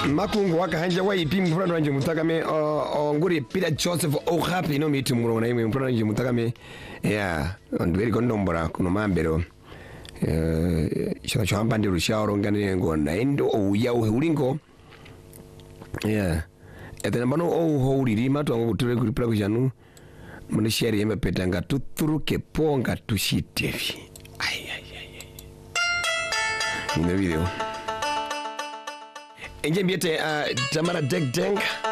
makungu waka hanja wa ipi mpura nanje mutakame nguri Peter Joseph Okapi no mitu murongo na ime mpura nanje mutakame ya ndweri kondombora kuno mambero shaka chambande rushao ngane ngona endo uya ulingo ya etena bano houriri matu ngo kuture kuri pla kujanu mune share yeme petanga tuturuke ponga tushitevi ai in the video. Enje biete Tamara Deng Deng